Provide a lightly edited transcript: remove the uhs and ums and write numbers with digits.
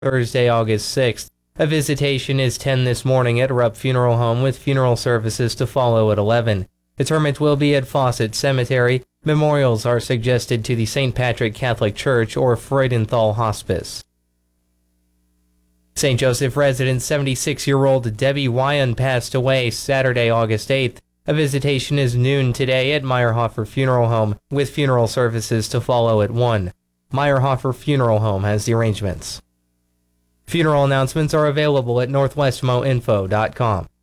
Thursday, August 6th. A visitation is 10 this morning at Rupp Funeral Home with funeral services to follow at 11. Interment will be at Fawcett Cemetery. Memorials are suggested to the St. Patrick Catholic Church or Freudenthal Hospice. St. Joseph resident 76-year-old Debbie Wyan passed away Saturday, August 8th. A visitation is noon today at Meyerhofer Funeral Home, with funeral services to follow at 1. Meyerhofer Funeral Home has the arrangements. Funeral announcements are available at northwestmoinfo.com.